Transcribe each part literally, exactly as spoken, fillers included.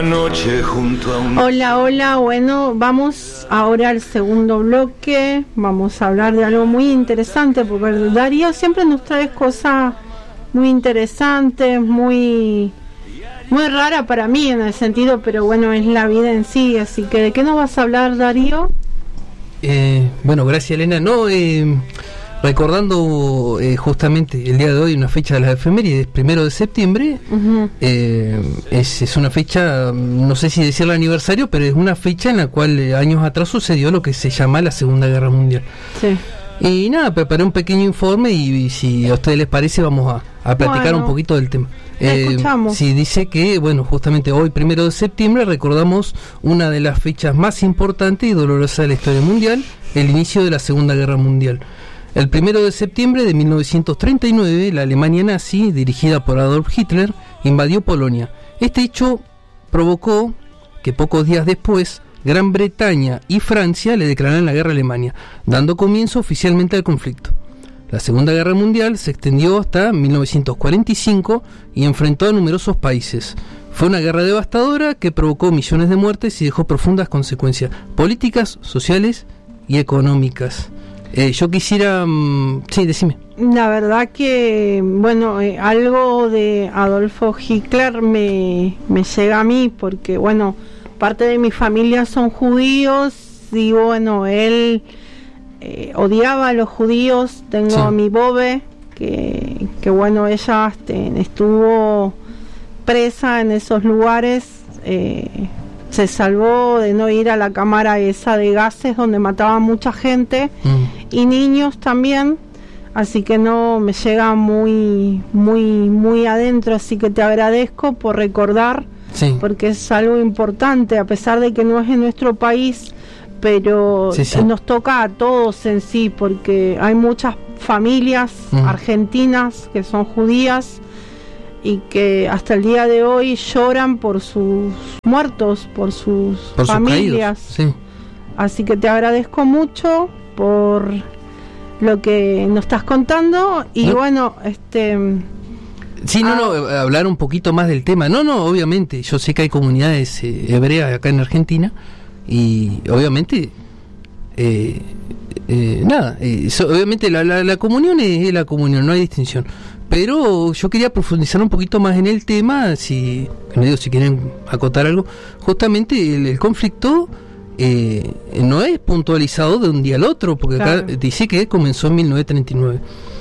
Noche junto a un... Hola, hola, bueno, vamos ahora al segundo bloque, vamos a hablar de algo muy interesante, porque Darío siempre nos trae cosas muy interesantes, muy muy rara para mí en el sentido, pero bueno, es la vida en sí, así que ¿de qué nos vas a hablar, Darío? Eh, bueno, gracias, Elena. No, eh, recordando eh, justamente el día de hoy, una fecha de las efemérides, primero de septiembre, uh-huh. eh, es, es una fecha, no sé si decir el aniversario, pero es una fecha en la cual eh, años atrás sucedió lo que se llama la Segunda Guerra Mundial. Sí. Y nada, preparé un pequeño informe y, y si a ustedes les parece vamos a, a platicar bueno, un poquito del tema. Eh, escuchamos. Sí, dice que, bueno, justamente hoy, primero de septiembre, recordamos una de las fechas más importantes y dolorosas de la historia mundial, el inicio de la Segunda Guerra Mundial. El primero de septiembre de mil novecientos treinta y nueve, la Alemania nazi, dirigida por Adolf Hitler, invadió Polonia. Este hecho provocó que pocos días después, Gran Bretaña y Francia le declararan la guerra a Alemania, dando comienzo oficialmente al conflicto. La Segunda Guerra Mundial se extendió hasta mil novecientos cuarenta y cinco y enfrentó a numerosos países. Fue una guerra devastadora que provocó millones de muertes y dejó profundas consecuencias políticas, sociales y económicas. Eh, yo quisiera... Um, sí, decime. La verdad que, bueno, eh, algo de Adolfo Hitler me, me llega a mí, porque, bueno, parte de mi familia son judíos y, bueno, él eh, odiaba a los judíos. Tengo sí. a mi bobe, que, que, bueno, ella este, estuvo presa en esos lugares, eh, se salvó de no ir a la cámara esa de gases donde mataban mucha gente mm. y niños también, así que no me llega muy muy muy adentro, así que te agradezco por recordar, sí. porque es algo importante, a pesar de que no es en nuestro país, pero sí, sí. nos toca a todos en sí, porque hay muchas familias mm. argentinas que son judías y que hasta el día de hoy lloran por sus muertos, por sus por familias. Sus caídos, sí. Así que te agradezco mucho por lo que nos estás contando y ¿no? bueno, este... Sí, no, no, hablar un poquito más del tema. No, no, obviamente, yo sé que hay comunidades eh, hebreas acá en Argentina y obviamente... Eh, eh, nada, eh, so, obviamente la, la, la comunión es, es la comunión, no hay distinción. Pero yo quería profundizar un poquito más en el tema, si, no digo si quieren acotar algo. Justamente el, el conflicto eh, no es puntualizado de un día al otro, porque claro. acá dice que comenzó en mil novecientos treinta y nueve.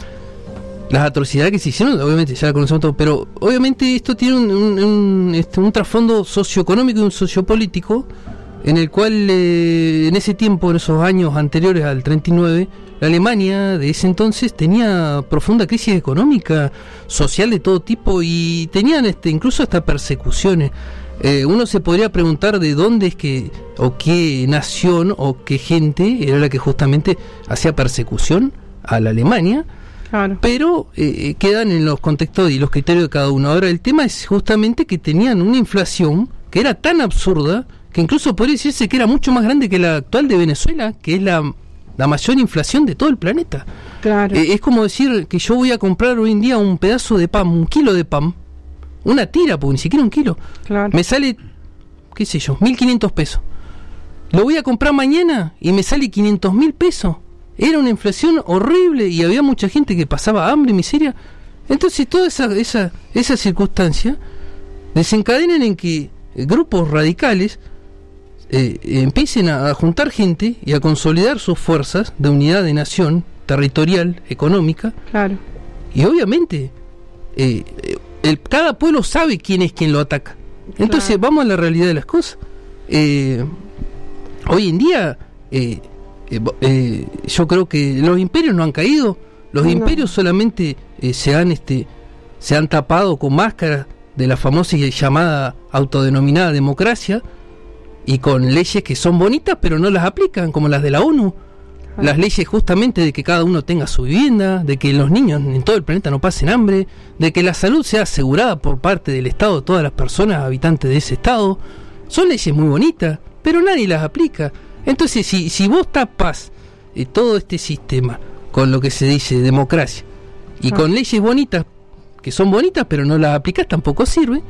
Las atrocidades que se hicieron, obviamente ya la conocemos todo, pero obviamente esto tiene un, un, un, este, un trasfondo socioeconómico y un sociopolítico, en el cual eh, en ese tiempo, en esos años anteriores al treinta y nueve, la Alemania de ese entonces tenía profunda crisis económica, social de todo tipo, y tenían este incluso hasta persecuciones. Eh, uno se podría preguntar de dónde es que, o qué nación, o qué gente era la que justamente hacía persecución a la Alemania, claro. pero eh, quedan en los contextos y los criterios de cada uno. Ahora, el tema es justamente que tenían una inflación que era tan absurda, que incluso podría decirse que era mucho más grande que la actual de Venezuela, que es la... la mayor inflación de todo el planeta. Claro. Eh, es como decir que yo voy a comprar hoy en día un pedazo de pan, un kilo de pan, una tira, porque ni siquiera un kilo. Claro. Me sale, qué sé yo, mil quinientos pesos. Lo voy a comprar mañana y me sale quinientos mil pesos. Era una inflación horrible y había mucha gente que pasaba hambre y miseria. Entonces toda esa, esa, esa circunstancia desencadenan en que grupos radicales Eh, eh, empiecen a, a juntar gente y a consolidar sus fuerzas de unidad de nación, territorial, económica. Claro. Y obviamente, eh, el, cada pueblo sabe quién es quien lo ataca. Entonces, claro. vamos a la realidad de las cosas. Eh, hoy en día, eh, eh, eh, yo creo que los imperios no han caído. Los no. imperios solamente eh, se han este se han tapado con máscaras de la famosa y llamada autodenominada democracia, y con leyes que son bonitas pero no las aplican, como las de la ONU. Ah. Las leyes justamente de que cada uno tenga su vivienda, de que los niños en todo el planeta no pasen hambre, de que la salud sea asegurada por parte del Estado de todas las personas habitantes de ese Estado. Son leyes muy bonitas, pero nadie las aplica. Entonces, si, si vos tapás eh, todo este sistema con lo que se dice democracia y ah. con leyes bonitas, que son bonitas pero no las aplicás, tampoco sirve.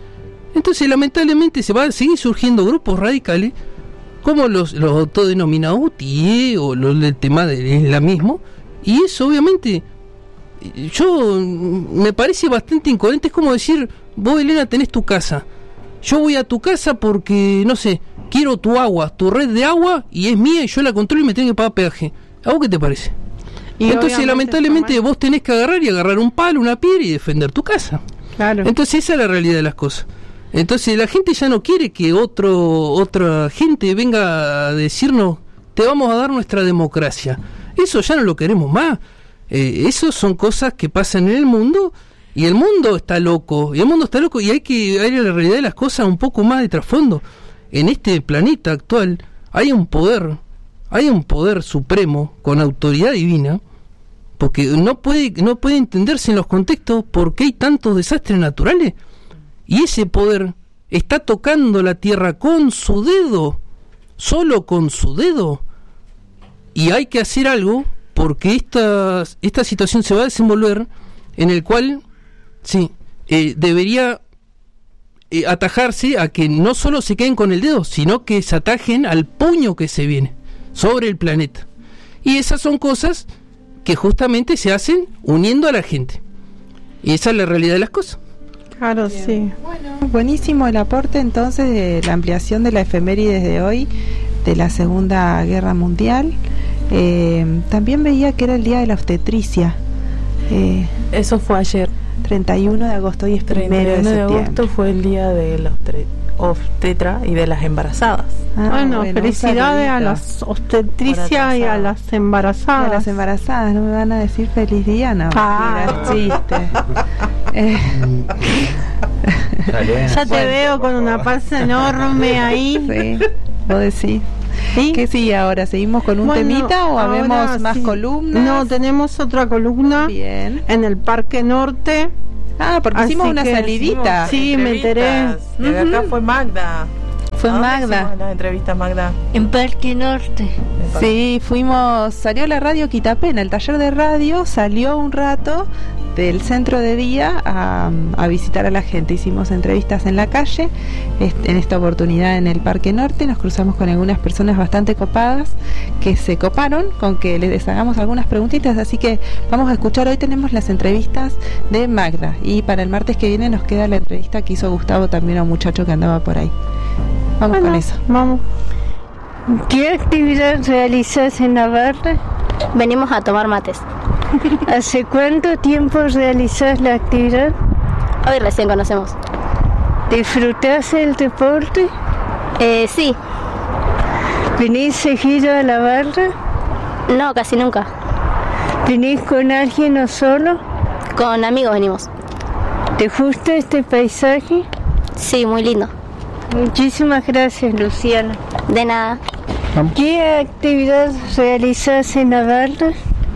Entonces lamentablemente se van a seguir surgiendo grupos radicales como los, los autodenominados U T I E o los del tema del islamismo, y eso obviamente yo me parece bastante incoherente. Es como decir, vos, Elena, tenés tu casa, yo voy a tu casa porque, no sé, quiero tu agua, tu red de agua, y es mía y yo la controlo y me tengo que pagar peaje. ¿A vos qué te parece? Y entonces lamentablemente vos tenés que agarrar y agarrar un palo, una piedra y defender tu casa. Claro. Entonces esa es la realidad de las cosas. Entonces la gente ya no quiere que otro otra gente venga a decirnos, te vamos a dar nuestra democracia. Eso ya no lo queremos más. Eh, eso son cosas que pasan en el mundo, y el mundo está loco, y el mundo está loco, y hay que ver la realidad de las cosas un poco más de trasfondo. En este planeta actual hay un poder, hay un poder supremo con autoridad divina, porque no puede, no puede entenderse en los contextos por qué hay tantos desastres naturales, y ese poder está tocando la tierra con su dedo, solo con su dedo, y hay que hacer algo porque esta, esta situación se va a desenvolver en el cual sí, eh, debería eh, atajarse a que no solo se queden con el dedo, sino que se atajen al puño que se viene sobre el planeta. Y esas son cosas que justamente se hacen uniendo a la gente, y esa es la realidad de las cosas. Claro, bien. Sí. Bueno, buenísimo el aporte entonces de la ampliación de la efemérides de hoy, de la Segunda Guerra Mundial. Eh, también veía que era el día de la obstetricia. Eh, Eso fue ayer. treinta y uno de agosto, y es primero de treinta y uno de septiembre. agosto fue el día de la obstre- obstetra y de las embarazadas. Ah, bueno, bueno, felicidades a las obstetricias y a las embarazadas. Y a las embarazadas, no me van a decir feliz día, no. Ah. Chiste. eh. Ya te bueno. veo con una panza enorme ahí. Sí, vos decís. ¿Sí? ¿Qué sigue ahora? ¿Seguimos con un bueno, temita o habemos más sí. columnas? No, tenemos otra columna. Bien. En el Parque Norte. Ah, porque hicimos una salidita. Sí, me enteré. Y de acá fue Magda. Fue Magda. La entrevista Magda. En Parque Norte. Sí, fuimos, salió la radio Quitapena, el taller de radio salió un rato del centro de día a, a visitar a la gente. Hicimos entrevistas en la calle, en esta oportunidad en el Parque Norte. Nos cruzamos con algunas personas bastante copadas que se coparon con que les hagamos algunas preguntitas, así que vamos a escuchar. Hoy tenemos las entrevistas de Magda, y para el martes que viene nos queda la entrevista que hizo Gustavo también a un muchacho que andaba por ahí. Vamos bueno, con eso. Vamos. ¿Qué actividad realizas en Navarra? Venimos a tomar mates. ¿Hace cuánto tiempo realizas la actividad? Hoy recién conocemos. ¿Disfrutás el deporte? Eh, sí. ¿Venís seguido a Navarra? No, casi nunca. ¿Venís con alguien o solo? Con amigos venimos. ¿Te gusta este paisaje? Sí, muy lindo. Muchísimas gracias, Luciana. De nada. ¿Qué actividad realizas en Navarra?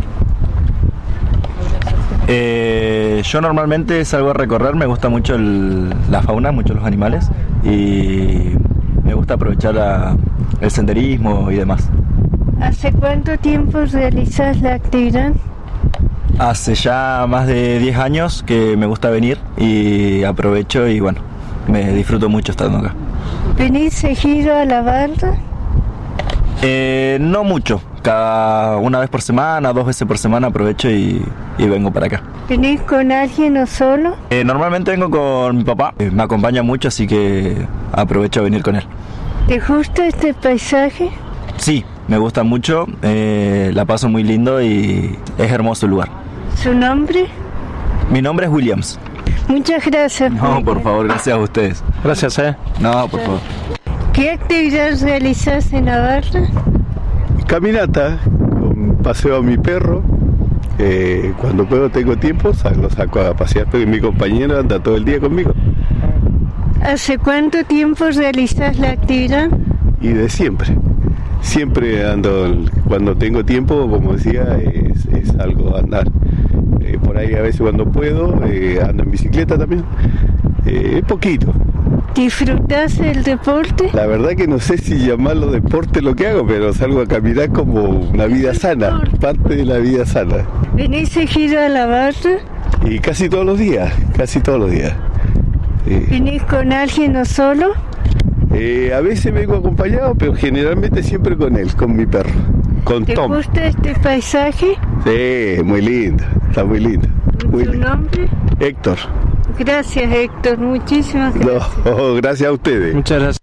Eh, yo normalmente salgo a recorrer, me gusta mucho el, la fauna, mucho los animales, y me gusta aprovechar la, el senderismo y demás. ¿Hace cuánto tiempo realizas la actividad? Hace ya más de diez años que me gusta venir y aprovecho y bueno, me disfruto mucho estando acá. ¿Venís seguido a Navarra? Eh, no mucho, cada una vez por semana, dos veces por semana aprovecho y, y vengo para acá. ¿Venís con alguien o solo? Eh, normalmente vengo con mi papá, eh, me acompaña mucho, así que aprovecho a venir con él. ¿Te gusta este paisaje? Sí, me gusta mucho, eh, la paso muy lindo y es hermoso el lugar. ¿Su nombre? Mi nombre es Williams. Muchas gracias. No, por favor, gracias a ustedes. Gracias, eh. No, por favor. ¿Qué actividad realizas en Navarra? Caminata, con paseo a mi perro. Eh, cuando puedo, tengo tiempo, lo saco a pasear, porque mi compañero anda todo el día conmigo. ¿Hace cuánto tiempo realizas la actividad? Y de siempre. Siempre ando, cuando tengo tiempo, como decía, es, es algo andar. Eh, por ahí a veces cuando puedo, eh, ando en bicicleta también. Eh, poquito. ¿Disfrutás el deporte? La verdad que no sé si llamarlo deporte lo que hago, pero salgo a caminar como una vida sana, parte de la vida sana. ¿Venís seguido a Navarra? Y casi todos los días, casi todos los días. Eh, ¿Venís con alguien o solo? eh, a veces vengo acompañado, pero generalmente siempre con él, con mi perro, con ¿Te Tom. gusta este paisaje? Sí, muy lindo, está muy lindo. Muy ¿Tu lindo. nombre? Héctor. Gracias, Héctor, muchísimas gracias. No, gracias a ustedes. Muchas gracias.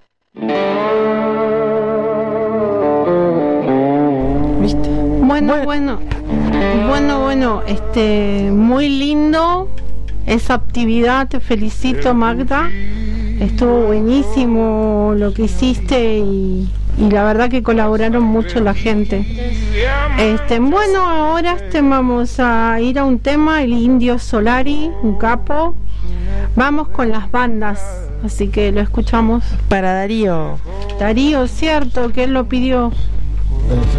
¿Viste? Bueno, bueno, bueno, bueno, este, muy lindo esa actividad, te felicito, Magda. Estuvo buenísimo lo que hiciste y, y la verdad que colaboraron mucho la gente. Este, bueno, ahora este, vamos a ir a un tema, el Indio Solari, un capo. Vamos con las bandas, así que lo escuchamos. Para Darío. Darío, cierto, que él lo pidió.